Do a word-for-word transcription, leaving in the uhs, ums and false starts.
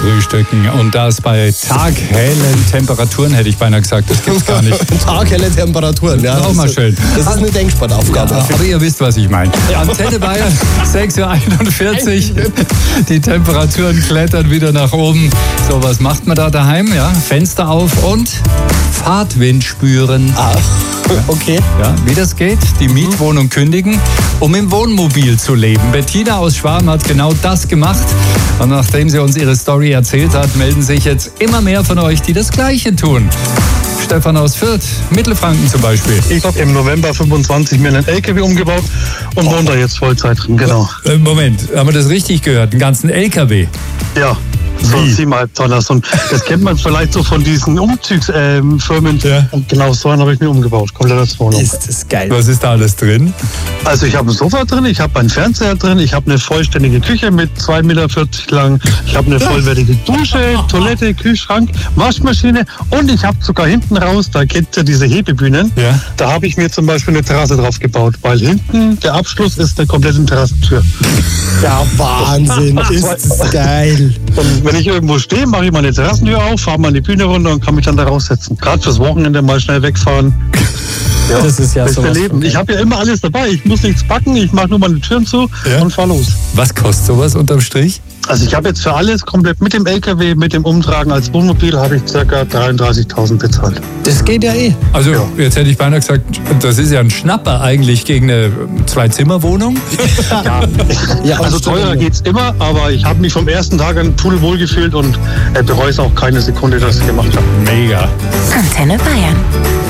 frühstücken. Und das bei taghellen Temperaturen, hätte ich beinahe gesagt. Das gibt's gar nicht. Taghelle Temperaturen, ja. Das ist auch mal schön. Das ist eine Denksportaufgabe. Ja, aber ihr wisst, was ich meine. Antenne Bayern, sechs Uhr einundvierzig. Die Temperaturen klettern wieder nach oben. So, was macht man da daheim? Ja, Fenster auf und Fahrtwind spüren. Ah, okay. Ja, wie das geht, die Mietwohnung kündigen, um im Wohnmobil zu leben. Bettina aus Schwaben hat genau das gemacht. Und nachdem sie uns ihre Story erzählt hat, melden sich jetzt immer mehr von euch, die das Gleiche tun. Stefan aus Fürth, Mittelfranken zum Beispiel. Ich habe im November fünfundzwanzig mir einen L K W umgebaut und wohne da jetzt Vollzeit drin, genau. Moment, haben wir das richtig gehört? Einen ganzen L K W? Ja. So ein siebeneinhalb Tonner. Und das kennt man vielleicht so von diesen Umzugsfirmen. Ähm, ja. Und genau so einen habe ich mir umgebaut. Komplett als Wohnung. Ist das geil. Was ist da alles drin? Also ich habe ein Sofa drin, ich habe einen Fernseher drin, ich habe eine vollständige Küche mit zwei Meter vierzig lang, ich habe eine vollwertige Dusche, Toilette, Kühlschrank, Waschmaschine und ich habe sogar hinten raus, da kennt ihr diese Hebebühnen, ja. Da habe ich mir zum Beispiel eine Terrasse drauf gebaut, weil hinten der Abschluss ist eine komplette Terrassentür. Ja, Wahnsinn, ist das geil. Und wenn ich irgendwo stehe, mache ich meine Terrassentür auf, fahre mal die Bühne runter und kann mich dann da raussetzen. Gerade fürs Wochenende mal schnell wegfahren. Ja, das ist ja so. Leben. Ich habe ja immer alles dabei. Ich muss nichts packen, ich mache nur meine Türen zu ja. und fahre los. Was kostet sowas unterm Strich? Also ich habe jetzt für alles komplett mit dem L K W, mit dem Umtragen als Wohnmobil habe ich ca. dreiunddreißigtausend bezahlt. Das geht ja eh. Also ja. Jetzt hätte ich beinahe gesagt, das ist ja ein Schnapper eigentlich gegen eine Zwei-Zimmer-Wohnung. Ja. Ja, also teurer geht's immer, aber ich habe mich vom ersten Tag an pudelwohl gefühlt und bereue es auch keine Sekunde, dass ich es gemacht habe. Mega. Antenne Bayern.